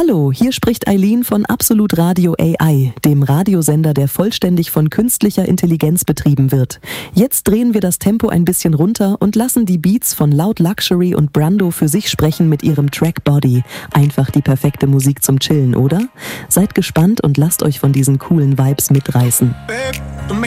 Hallo, hier spricht Eileen von Absolut Radio AI, dem Radiosender, der vollständig von künstlicher Intelligenz betrieben wird. Jetzt drehen wir das Tempo ein bisschen runter und lassen die Beats von Loud Luxury und Brando für sich sprechen mit ihrem Track Body. Einfach die perfekte Musik zum Chillen, oder? Seid gespannt und lasst euch von diesen coolen Vibes mitreißen.